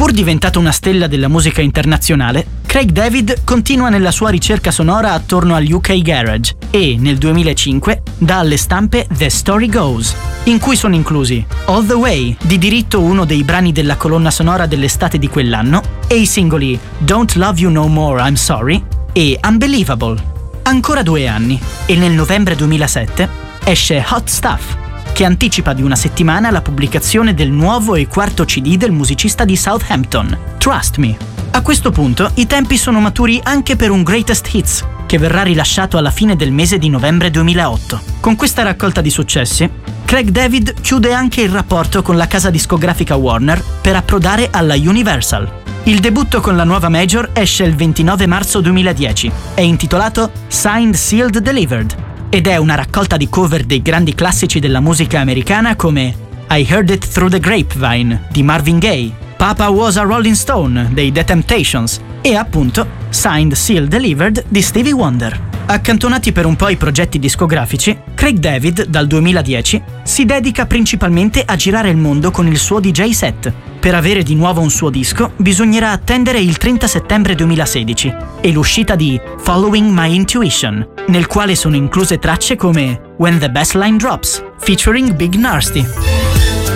Pur diventato una stella della musica internazionale, Craig David continua nella sua ricerca sonora attorno al UK Garage e, nel 2005, dà alle stampe The Story Goes, in cui sono inclusi All the Way, di diritto uno dei brani della colonna sonora dell'estate di quell'anno, e i singoli Don't Love You No More I'm Sorry e Unbelievable. Ancora 2 anni, e nel novembre 2007 esce Hot Stuff, che anticipa di una settimana la pubblicazione del nuovo e quarto CD del musicista di Southampton, Trust Me. A questo punto i tempi sono maturi anche per un Greatest Hits, che verrà rilasciato alla fine del mese di novembre 2008. Con questa raccolta di successi, Craig David chiude anche il rapporto con la casa discografica Warner per approdare alla Universal. Il debutto con la nuova major esce il 29 marzo 2010, è intitolato Signed, Sealed, Delivered, ed è una raccolta di cover dei grandi classici della musica americana come I Heard It Through the Grapevine di Marvin Gaye, Papa Was a Rolling Stone dei The Temptations e appunto Signed, Sealed, Delivered di Stevie Wonder. Accantonati per un po' i progetti discografici, Craig David, dal 2010, si dedica principalmente a girare il mondo con il suo DJ set. Per avere di nuovo un suo disco, bisognerà attendere il 30 settembre 2016 e l'uscita di Following My Intuition, nel quale sono incluse tracce come When the Bassline Drops, featuring Big Narsty.